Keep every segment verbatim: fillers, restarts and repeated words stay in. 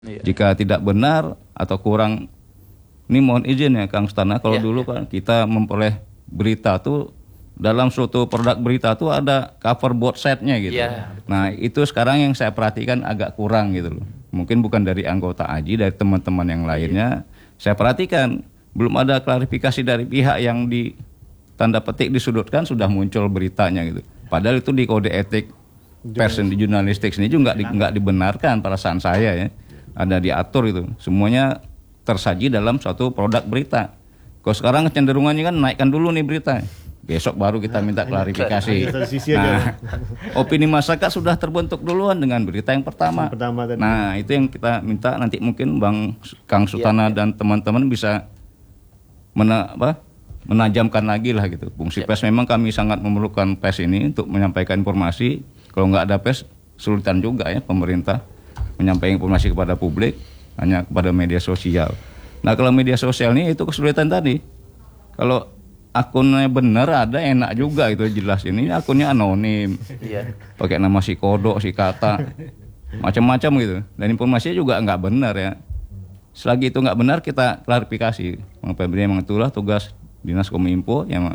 Iya. Jika tidak benar atau kurang, ini mohon izin ya Kang Stana, kalau Ya, dulu kan kita memperoleh berita tuh dalam suatu produk berita tuh ada cover board setnya gitu. Ya. Nah itu sekarang yang saya perhatikan agak kurang gitu loh. Mungkin bukan dari anggota A J I, dari teman-teman yang lainnya. Saya perhatikan belum ada klarifikasi dari pihak yang di tanda petik disudutkan sudah muncul beritanya gitu. Padahal itu di kode etik pers di jurnalistik ini juga nggak di, nggak dibenarkan perasaan saya ya. Ada diatur itu. Semuanya tersaji dalam suatu produk berita. Kalau sekarang kecenderungannya kan naikkan dulu nih berita. Besok baru kita minta klarifikasi. Nah, opini masyarakat sudah terbentuk duluan dengan berita yang pertama. Nah, itu yang kita minta nanti mungkin Bang Kang Sutana dan teman-teman bisa mena, apa, menajamkan lagi lah gitu. Fungsi pers memang kami sangat memerlukan pers ini untuk menyampaikan informasi. Kalau nggak ada pers, kesulitan juga ya pemerintah menyampaikan informasi kepada publik hanya kepada media sosial. Nah kalau media sosial ini itu kesulitan tadi. Kalau akunnya benar ada enak juga itu jelas, ini akunnya anonim, Iya. pakai nama si kodok, si kata, macam-macam gitu. Dan informasinya juga nggak benar ya. Selagi itu nggak benar kita klarifikasi. Memang itulah tugas Dinas Kominfo yang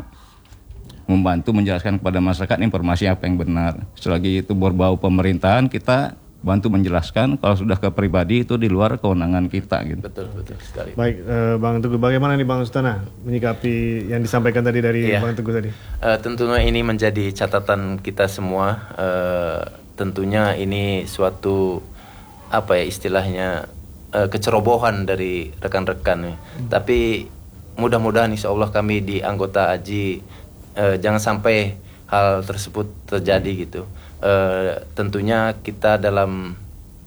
membantu menjelaskan kepada masyarakat informasi apa yang benar. Selagi itu berbau pemerintahan kita bantu menjelaskan, kalau sudah ke pribadi itu di luar kewenangan kita gitu. Betul, betul sekali. Baik, eh, Bang Teguh, bagaimana nih Bang Sutana menyikapi yang disampaikan tadi dari Iya. Bang Teguh tadi? Uh, tentunya ini menjadi catatan kita semua. Uh, tentunya ini suatu apa ya istilahnya uh, kecerobohan dari rekan-rekan. Hmm. Tapi mudah-mudahan insya Allah kami di anggota A J I uh, jangan sampai hal tersebut terjadi gitu. Uh, tentunya kita dalam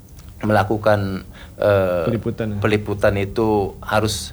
melakukan uh, peliputan. peliputan itu harus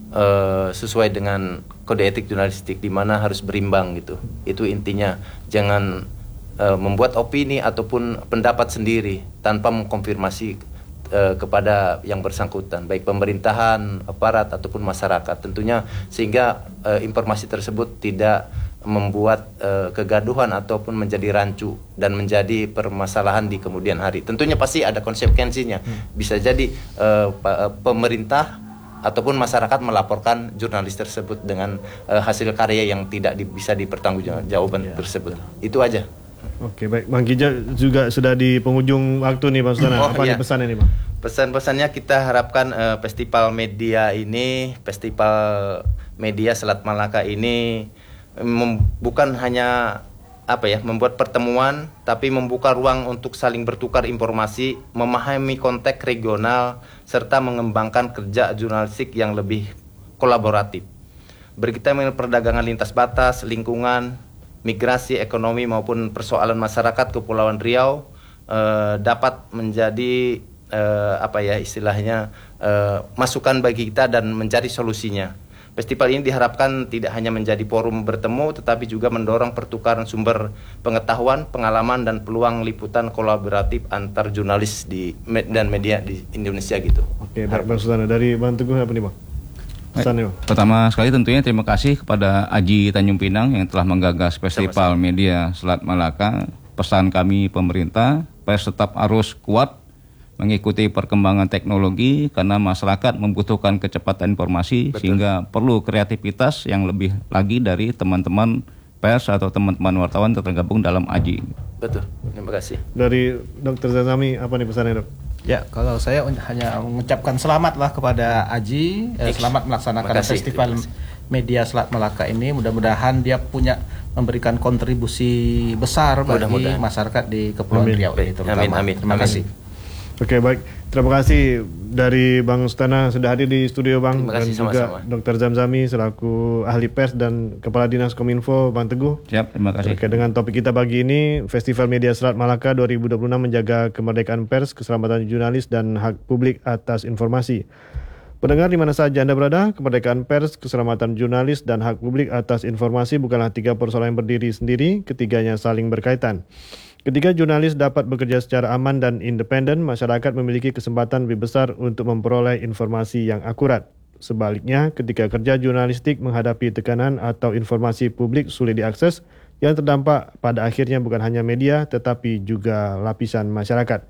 uh, sesuai dengan kode etik jurnalistik, di mana harus berimbang gitu. Itu intinya, jangan uh, membuat opini ataupun pendapat sendiri tanpa mengkonfirmasi uh, kepada yang bersangkutan, baik pemerintahan, aparat ataupun masyarakat. Tentunya sehingga uh, informasi tersebut tidak membuat uh, kegaduhan ataupun menjadi rancu dan menjadi permasalahan di kemudian hari. Tentunya pasti ada konsekuensinya. Bisa jadi uh, pemerintah ataupun masyarakat melaporkan jurnalis tersebut dengan uh, hasil karya yang tidak di, bisa dipertanggungjawabkan ya. Tersebut. Itu aja. Oke, baik. Bang Kija juga sudah di penghujung waktu nih Bang Sutana. Oh, Apa iya. nih pesannya nih Bang? Pesan-pesannya kita harapkan uh, festival media ini, festival media Selat Malaka ini Mem, bukan hanya apa ya membuat pertemuan, tapi membuka ruang untuk saling bertukar informasi, memahami konteks regional, serta mengembangkan kerja jurnalistik yang lebih kolaboratif. Berkaitan dengan perdagangan lintas batas, lingkungan, migrasi, ekonomi maupun persoalan masyarakat Kepulauan Riau eh, dapat menjadi eh, apa ya istilahnya eh, masukan bagi kita dan mencari solusinya. Festival ini diharapkan tidak hanya menjadi forum bertemu, tetapi juga mendorong pertukaran sumber pengetahuan, pengalaman, dan peluang liputan kolaboratif antar jurnalis di dan media di Indonesia gitu. Oke, baik Bang Sutana. Dari Bang Teguh apa nih Bang? Pesannya Bang? Pertama sekali tentunya terima kasih kepada A J I Tanjung Pinang yang telah menggagas Festival Sama-sama. Media Selat Malaka. Pesan kami pemerintah, pers tetap harus kuat mengikuti perkembangan teknologi karena masyarakat membutuhkan kecepatan informasi. Betul. Sehingga perlu kreativitas yang lebih lagi dari teman-teman pers atau teman-teman wartawan tergabung dalam A J I. Betul, terima kasih. Dari Dokter Zazami apa nih pesannya Dok? Ya, kalau saya hanya mengucapkan selamatlah kepada A J I, eh, selamat melaksanakan kasih, Festival Media Selat Malaka ini. Mudah-mudahan dia punya memberikan kontribusi besar bagi Mudah-mudahan. masyarakat di Kepulauan Amin. Riau ini terutama. Amin, amin. Terima Amin. kasih. Oke, baik. Terima kasih dari Bang Sutana sudah hadir di studio Bang, Terima dan kasih, juga sama-sama. Dokter Zamzami selaku ahli pers dan Kepala Dinas Kominfo Bang Teguh. Siap, terima kasih. Oke, dengan topik kita pagi ini, Festival Media Selat Malaka dua ribu dua puluh enam menjaga kemerdekaan pers, keselamatan jurnalis, dan hak publik atas informasi. Pendengar di mana saja Anda berada, kemerdekaan pers, keselamatan jurnalis, dan hak publik atas informasi bukanlah tiga persoalan yang berdiri sendiri, ketiganya saling berkaitan. Ketika jurnalis dapat bekerja secara aman dan independen, masyarakat memiliki kesempatan lebih besar untuk memperoleh informasi yang akurat. Sebaliknya, ketika kerja jurnalistik menghadapi tekanan atau informasi publik sulit diakses, yang terdampak pada akhirnya bukan hanya media tetapi juga lapisan masyarakat.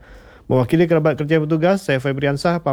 Mewakili kerabat kerja petugas, saya Febriansah